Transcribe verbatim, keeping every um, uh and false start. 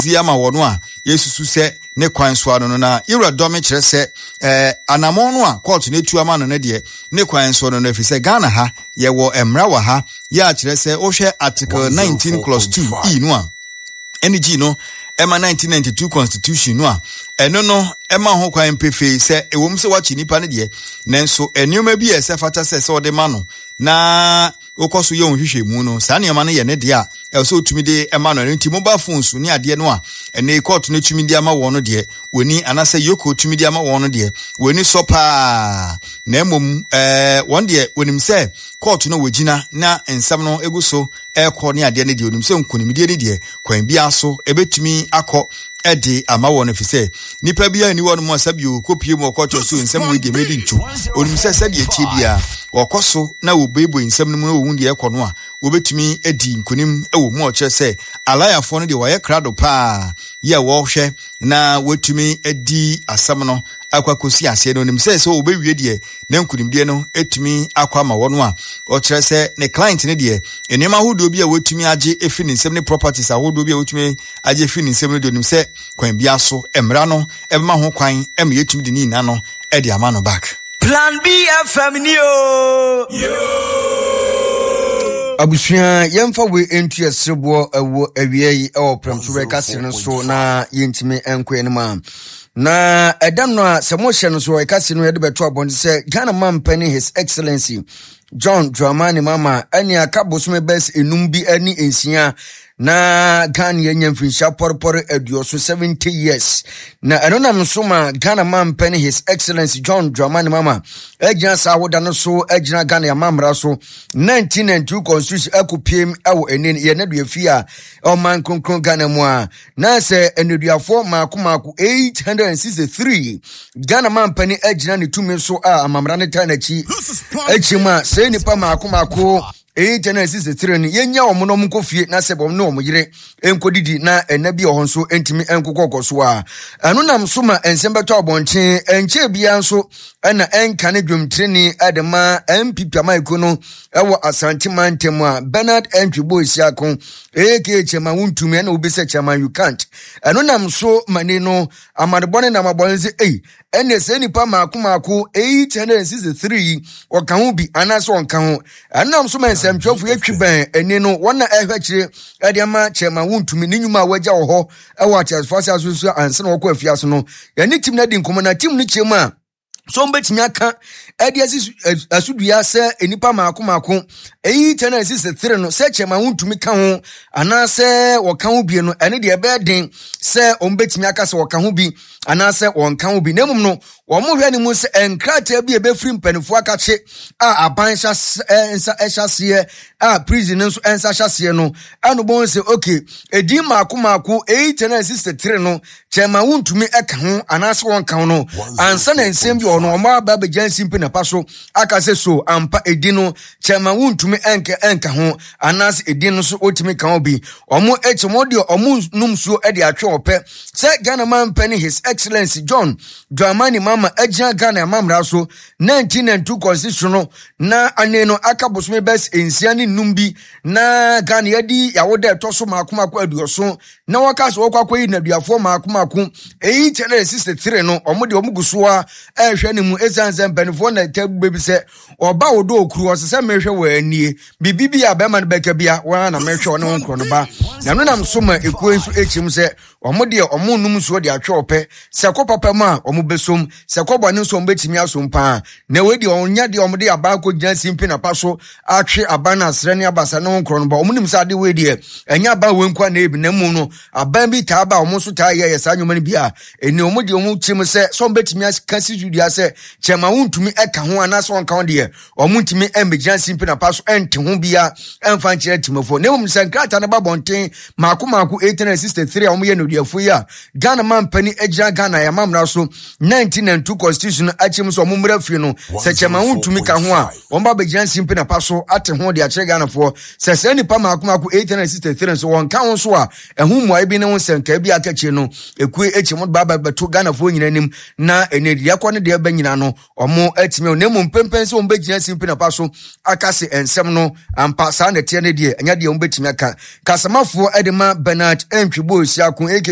edi ama wono a yesusu se ne kwan so ano no na ira dome kire se eh anamon no a court na etu ama no ne de ne kwan so no na fi se Ghana ha ye wo emra wa ha ya kire se o hwe article nineteen clause two e no a N G no Ema nineteen ninety-two constitution no a eno no ema ho kwan pefe se ewom se wachi nipa ne de nenso enioma bi ese fata se se ode ma no na okoso ye onhwehwe mu no sa ne ema no ye ne de a else otumi de ema no nti mobile phones ne ade no a ene court no tumi de ama wo no de woni anase yoko tumi de ama wo no de woni sopa na emom eh won de wonim se court no wagina na ensam no eguso ekọ ne ade ne de wonim se nkonimde ne de kwan bia so ebetumi akọ edi ama wo no fi se nipa bia ni wo no mo sabio kopie mo kocho so nsem we de medi nchu onim se se de etie bia okoso na wo bebo nsem no mo wo de ekọ no a wo betumi edi nkonim ewo mo oche se alayafo no de wo ye krado pa ye wo hwe na wetumi edi asam no akwakosi ase no nim se se wo bewie de na nkonimde no etumi akwa ma wo no a o kire se ne client ne de enema hodo bia wetumi age efi ne nsem ne properties a hodo bia wetumi age efi ne nsem no de nim se kwan bia so emra no ema ho kwan em yetumi de ni na no e de ama no back Plan B F M ni o yo Abusua yemfa we entu asrebo ewo awie yi e opramso rekase no so na yentimi enko enima na edam no a se mo hye no so rekase no yede beto abon se Ghana man penny His Excellency John Dramani Mahama ani akabosome bes enum bi ani ensia na Ghana yenya mfinsha porpor aduoso seventy years na enona msoma Ghana man penny His Excellency John Dramani Mahama ejina sa woda no so ejina Ghana ya mamra so nineteen ninety-two constitution akupiem awo enen ye na duafia o man konkron Ghana mu a na se eneduafo makomako eight hundred sixty-three Ghana man penny ejina ne tumi so a amamra ne tanachi echima se nipa makomako eight hundred sixty-three ni yenya omono mkofie na sebom no omyire enkodidi na enabi ohonso entimi enkokoko a anu nam so ma ensembeto abonche enche bia nso na enkane dwomtreni adema M P P amaiko no ewo Asante Mantem a Bernard Entwibo Isiakon eke chema wuntumi na obese chema you can't anu nam so mane no amadebone na mabonze eh ene se nipa makomako eight hundred sixty-three oka ho bi anaso onka ho anu nam so ma semtwofu etwiban eni no wona ehwakire adiama chema wuntumi ni nyuma wagya wo ho ewo atesfase asusu anse na wokọ afiaso no yani tim na di nkomo na tim ni chema so mbetimi aka edi asudua se enipa makomako eight hundred sixty-three no se chema wuntumi ka ho anase woka ho bi no ene de ebe den se ombetimi aka se woka ho bi anase wonka ho bi nemum no wo mo hwe ni mu se enkrata bi ebefiri mpanifo akache a aban sha ensa ehase a prison nso ensa hase no anu bon se okay edi makomako eight hundred sixty-three no chema wuntumi eka ho anase wonka ho no ansa na nsem bi ono ma ba be jansi mpe na paso aka se so ampa edi no chema wuntumi enka enka ho anase edi no so otimi ka ho bi omo echemodi omo numsuo e de atwe ope se Ghana man penny His Excellency John Dramani Mahama ejia Ghana mamra so nineteen ninety-two constitution no na aneno akabosome bes ensia ni numbi na Ghana yadi yawoda etoso makomako aduoso na wakase wokwakoyi na duafo makomako eight hundred sixty-three no omo de omo gusoa ehwe ni mu ezanzan benfo na tabu bi se oba wodo okuru osese mehwe wa anie bibibi abema no beka bia wa na mehwe one wonkro no ba na no nam so ma ekuo nso echim se omo de omo num so de atwe ope se kopapa ma omo besom se kobone nso mbetimi asompa na we de onya de omo de aba ko gina simpi na paso atwe aba na asre ne abasa no wonkro no ba omo nim sa de we de enya aba wenkwa na ebi na mu no aba bi ta aba omo so ta ye ye sa nyoma ne bia eni omo de omo chim se so mbetimi akasi judia se chema wuntumi eka ho anaso onka ho de omo ntimi embegina simpi na paso ente ho bia emfa nkyere timofo ne mum se nkrata na babonten makomako eight hundred sixty-three omo ye no diafo ya Ghana man penny ejia Ghana ya mamra so nineteen ninety-two constitution achim so omo mra fi no se chema wuntumi ka ho a omo babegina simpi na paso ate ho de akere Ghana fo se se nipa makomako eight hundred sixty-three so wonka ho so a ehu muai bi ne ho senka bi akache no ekue echim baba beto Ghana fo nyinanim na enedi yakone de ba nyina no omo atime onemu mpempen se ombe gina simpi na paso akase ensem no ampa sa na tie ne de anya de ombe time aka kasamafo edema Bernard Entwibo Isiakon